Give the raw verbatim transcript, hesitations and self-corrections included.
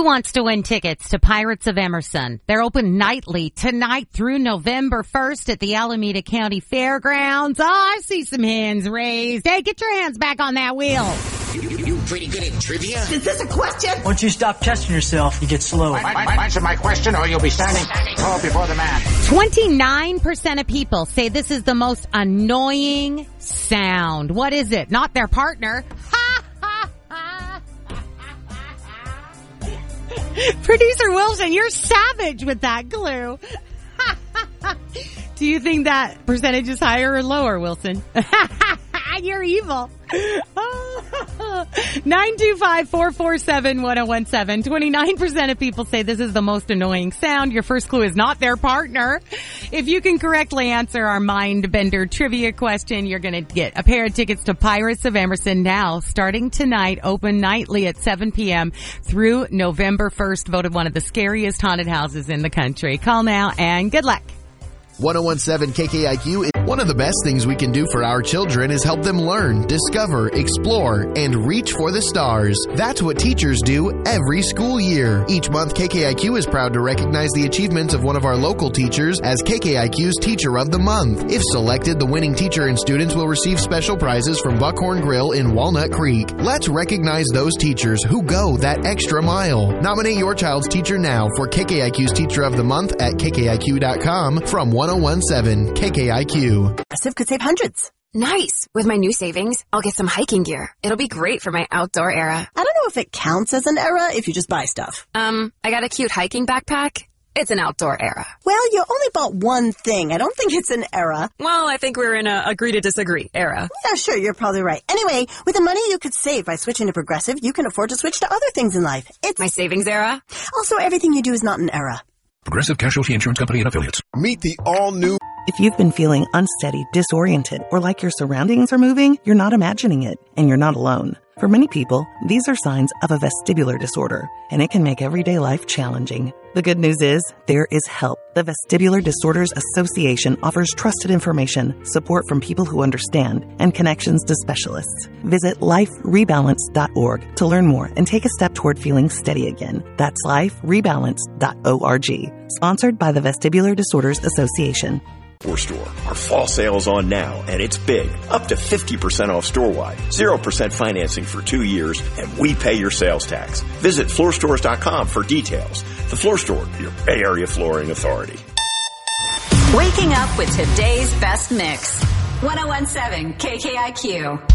wants to win tickets to Pirates of Emerson? They're open nightly tonight through November first at the Alameda County Fairgrounds. Oh, I see some hands raised. Hey, get your hands back on that wheel. You, you, you pretty good at trivia? Is this a question? Once you stop testing yourself, you get slow. Answer my question or you'll be standing tall before the man. twenty-nine percent of people say this is the most annoying sound. What is it? Not their partner. Ha, ha, ha. Producer Wilson, you're savage with that clue. Do you think that percentage is higher or lower, Wilson? You're evil. nine two five, four four seven, one oh one seven. twenty-nine percent of people say this is the most annoying sound. Your first clue is not their partner. If you can correctly answer our mind bender trivia question, you're going to get a pair of tickets to Pirates of Emerson now, starting tonight, open nightly at seven p.m. through November first. Voted one of the scariest haunted houses in the country. Call now and good luck. one oh one seven K K I Q. One of the best things we can do for our children is help them learn, discover, explore, and reach for the stars. That's what teachers do every school year. Each month, K K I Q is proud to recognize the achievements of one of our local teachers as K K I Q's Teacher of the Month. If selected, the winning teacher and students will receive special prizes from Buckhorn Grill in Walnut Creek. Let's recognize those teachers who go that extra mile. Nominate your child's teacher now for K K I Q's Teacher of the Month at K K I Q dot com from one oh one seven K K I Q. Progressive could save hundreds. Nice. With my new savings, I'll get some hiking gear. It'll be great for my outdoor era. I don't know if it counts as an era if you just buy stuff. Um, I got a cute hiking backpack. It's an outdoor era. Well, you only bought one thing. I don't think it's an era. Well, I think we're in a agree to disagree era. Yeah, sure, you're probably right. Anyway, with the money you could save by switching to Progressive, you can afford to switch to other things in life. It's my savings era. Also, everything you do is not an era. Progressive Casualty Insurance Company and Affiliates. Meet the all-new... If you've been feeling unsteady, disoriented, or like your surroundings are moving, you're not imagining it, and you're not alone. For many people, these are signs of a vestibular disorder, and it can make everyday life challenging. The good news is, there is help. The Vestibular Disorders Association offers trusted information, support from people who understand, and connections to specialists. Visit life rebalance dot org to learn more and take a step toward feeling steady again. That's life rebalance dot org. Sponsored by the Vestibular Disorders Association. Floor Store. Our fall sale is on now, and it's big. Up to fifty percent off store-wide, zero percent financing for two years, and we pay your sales tax. Visit floor stores dot com for details. The Floor Store, your Bay Area flooring authority. Waking up with today's best mix. one oh one seven K K I Q.